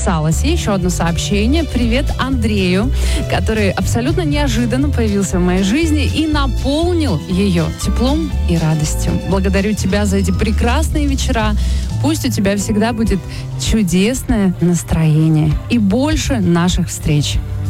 подписалась. И еще одно сообщение. Привет Андрею, который абсолютно неожиданно появился в моей жизни и наполнил ее теплом и радостью. Благодарю тебя за эти прекрасные вечера. Пусть у тебя всегда будет чудесное настроение и больше наших встреч.